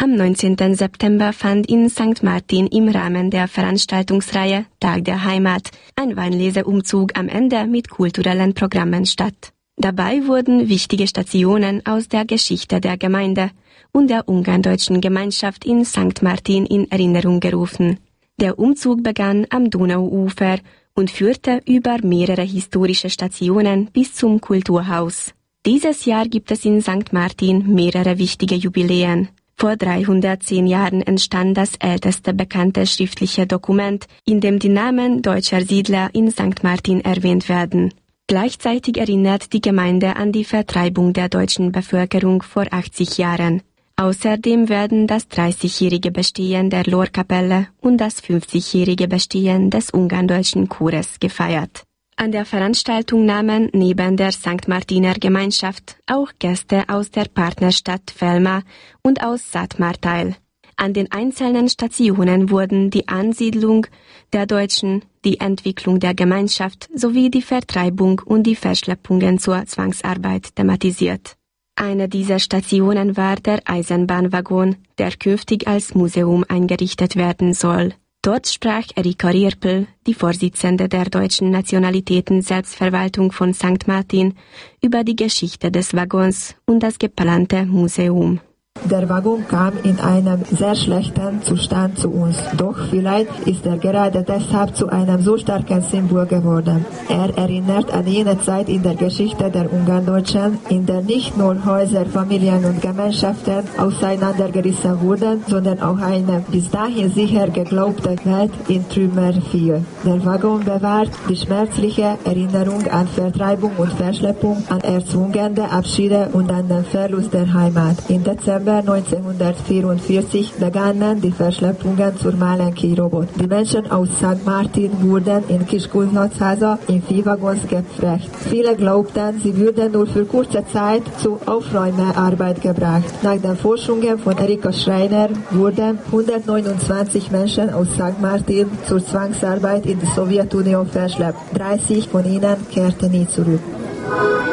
Am 19. September fand in St. Martin im Rahmen der Veranstaltungsreihe Tag der Heimat ein Weinleseumzug am Ende mit kulturellen Programmen statt. Dabei wurden wichtige Stationen aus der Geschichte der Gemeinde und der ungarndeutschen Gemeinschaft in St. Martin in Erinnerung gerufen. Der Umzug begann am Donauufer und führte über mehrere historische Stationen bis zum Kulturhaus. Dieses Jahr gibt es in St. Martin mehrere wichtige Jubiläen. Vor 310 Jahren entstand das älteste bekannte schriftliche Dokument, in dem die Namen deutscher Siedler in St. Martin erwähnt werden. Gleichzeitig erinnert die Gemeinde an die Vertreibung der deutschen Bevölkerung vor 80 Jahren. Außerdem werden das 30-jährige Bestehen der Lorkapelle und das 50-jährige Bestehen des ungarndeutschen Chores gefeiert. An der Veranstaltung nahmen neben der St. Martiner Gemeinschaft auch Gäste aus der Partnerstadt Velma und aus Szatmár teil. An den einzelnen Stationen wurden die Ansiedlung der Deutschen, die Entwicklung der Gemeinschaft sowie die Vertreibung und die Verschleppungen zur Zwangsarbeit thematisiert. Eine dieser Stationen war der Eisenbahnwaggon, der künftig als Museum eingerichtet werden soll. Dort sprach Erika Rierpl, die Vorsitzende der Deutschen Nationalitäten-Selbstverwaltung von St. Martin, über die Geschichte des Waggons und das geplante Museum. Der Waggon kam in einem sehr schlechten Zustand zu uns, doch vielleicht ist er gerade deshalb zu einem so starken Symbol geworden. Er erinnert an jene Zeit in der Geschichte der Ungarndeutschen, in der nicht nur Häuser, Familien und Gemeinschaften auseinandergerissen wurden, sondern auch eine bis dahin sicher geglaubte Welt in Trümmer fiel. Der Waggon bewahrt die schmerzliche Erinnerung an Vertreibung und Verschleppung, an erzwungene Abschiede und an den Verlust der Heimat. Im Dezember 1944 begannen die Verschleppungen zur Malenki-Robot. Die Menschen aus St. Martin wurden in Kiskunhaza in Viehwaggons gepfercht. Viele glaubten, sie würden nur für kurze Zeit zur Aufräumarbeit gebracht. Nach den Forschungen von Erika Schreiner wurden 129 Menschen aus St. Martin zur Zwangsarbeit in die Sowjetunion verschleppt. 30 von ihnen kehrten nie zurück.